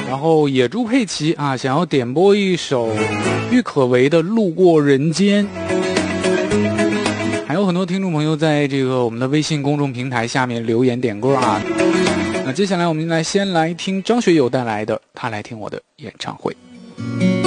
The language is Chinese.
然后野猪佩奇啊，想要点播一首郁可唯的《路过人间》。还有很多听众朋友在这个我们的微信公众平台下面留言点歌啊。那接下来我们先来听张学友带来的《他来听我的演唱会》。